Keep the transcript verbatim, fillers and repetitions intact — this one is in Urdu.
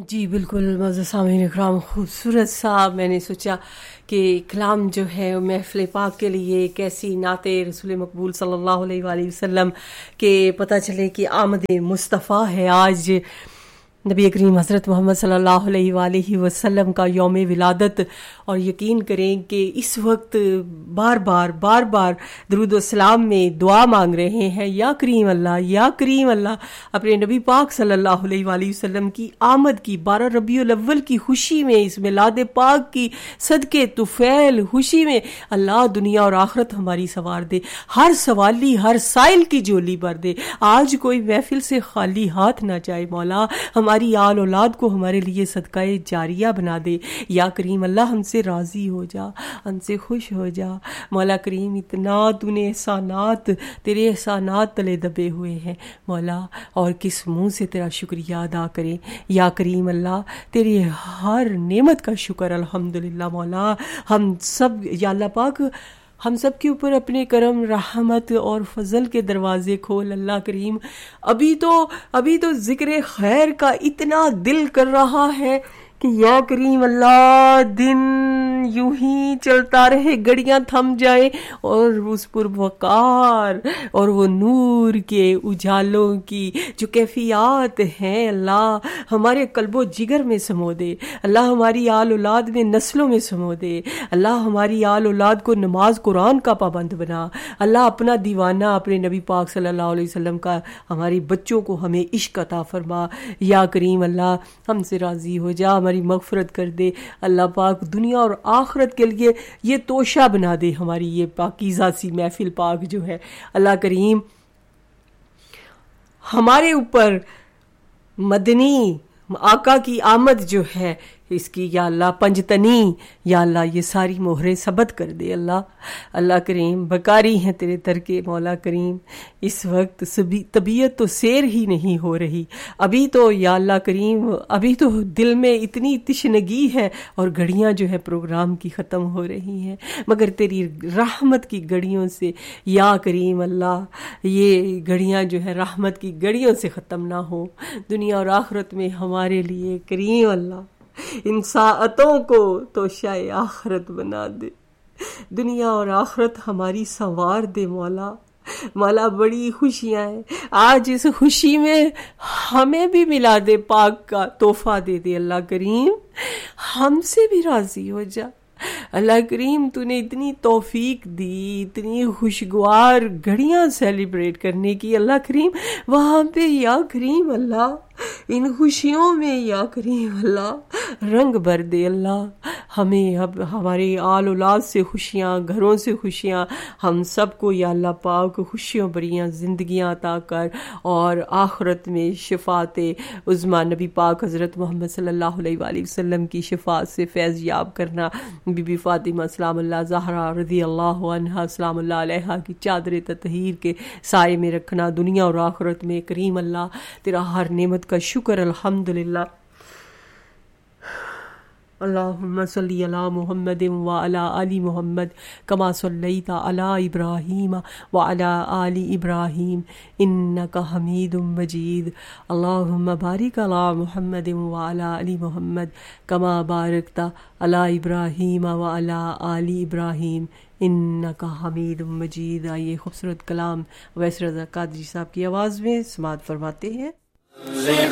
جی بالکل معزز سامعین اکرام، خوبصورت صاحب میں نے سوچا کہ کلام جو ہے محفل پاک کے لیے کیسی نعت رسول مقبول صلی اللہ علیہ وآلہ وسلم کہ پتہ چلے کہ آمد مصطفیٰ ہے آج نبی کریم حضرت محمد صلی اللہ علیہ وآلہ وسلم کا یوم ولادت، اور یقین کریں کہ اس وقت بار بار بار بار درود و سلام میں دعا مانگ رہے ہیں، یا کریم اللہ یا کریم اللہ، اپنے نبی پاک صلی اللہ علیہ وآلہ وسلم کی آمد کی، بارہ ربیع الاول کی خوشی میں، اس میلاد پاک کی صدقے طفیل خوشی میں اللہ دنیا اور آخرت ہماری سنوار دے، ہر سوالی ہر سائل کی جولی بھر دے، آج کوئی محفل سے خالی ہاتھ نہ جائے مولا، ہماری آل اولاد کو ہمارے لیے صدقہ جاریہ بنا دے، یا کریم اللہ ہم سے راضی ہو جا، ہم سے خوش ہو جا مولا کریم، اتنا تو نے احسانات، تیرے احسانات تلے دبے ہوئے ہیں مولا، اور کس منہ سے تیرا شکریہ ادا کریں یا کریم اللہ، تیری ہر نعمت کا شکر الحمدللہ مولا، ہم سب یا اللہ پاک ہم سب کے اوپر اپنے کرم رحمت اور فضل کے دروازے کھول اللہ کریم۔ ابھی تو ابھی تو ذکر خیر کا اتنا دل کر رہا ہے کہ یا کریم اللہ دن یوں ہی چلتا رہے، گھڑیاں تھم جائیں، اور اس پر وقار اور وہ نور کے اجالوں کی جو کیفیات ہیں اللہ ہمارے قلب و جگر میں سمو دے، اللہ ہماری آل اولاد میں نسلوں میں سمو دے، اللہ ہماری آل اولاد کو نماز قرآن کا پابند بنا، اللہ اپنا دیوانہ اپنے نبی پاک صلی اللہ علیہ وسلم کا ہماری بچوں کو ہمیں عشق عطا فرما، یا کریم اللہ ہم سے راضی ہو جا، ہماری مغفرت کر دے اللہ پاک، دنیا اور آخرت کے لیے یہ توشہ بنا دے ہماری یہ پاکیزہ سی محفل پاک جو ہے اللہ کریم، ہمارے اوپر مدنی آقا کی آمد جو ہے اس کی یا اللہ پنجتنی یا اللہ یہ ساری مہریں ثبت کر دے اللہ اللہ کریم، بکاری ہیں تیرے در کے مولا کریم، اس وقت سبھی طبیعت تو سیر ہی نہیں ہو رہی، ابھی تو یا اللہ کریم ابھی تو دل میں اتنی تشنگی ہے اور گھڑیاں جو ہے پروگرام کی ختم ہو رہی ہیں، مگر تیری رحمت کی گھڑیوں سے یا کریم اللہ یہ گھڑیاں جو ہے رحمت کی گھڑیوں سے ختم نہ ہو، دنیا اور آخرت میں ہمارے لیے کریم اللہ ان ساعتوں کو توشہ آخرت بنا دے، دنیا اور آخرت ہماری سنوار دے مولا مولا، بڑی خوشیاں ہیں آج، اس خوشی میں ہمیں بھی میلاد پاک کا تحفہ دے دے اللہ کریم، ہم سے بھی راضی ہو جا اللہ کریم، تو نے اتنی توفیق دی، اتنی خوشگوار گھڑیاں سیلیبریٹ کرنے کی اللہ کریم، وہاں پہ یا کریم اللہ ان خوشیوں میں یا کریم اللہ رنگ بھر دے اللہ، ہمیں اب ہمارے آل اولاد سے خوشیاں، گھروں سے خوشیاں، ہم سب کو یا اللہ پاک خوشیوں بھریاں زندگیاں عطا کر، اور آخرت میں شفاعت عظمیٰ نبی پاک حضرت محمد صلی اللہ علیہ وآلہ وسلم کی شفاعت سے فیض یاب کرنا، بی بی فاطمہ سلام اللہ زہرا رضی اللہ عنہا سلام اللہ علیہا کی چادر تطہیر کے سائے میں رکھنا، دنیا اور آخرت میں کریم اللہ تیرا ہر نعمت کا شکر الحمدللہ۔ اللہم صلی علی محمد وعلی آل محمد کما صلیت علی ابراہیم وعلی آل ابراہیم انک حمید مجید، اللہم بارک علی محمد وعلی آل محمد کما بارکت علی ابراہیم وعلی آل ابراہیم انک حمید مجید۔ آئیے خوبصورت کلام اویس رضا قادری صاحب کی آواز میں سماعت فرماتے ہیں۔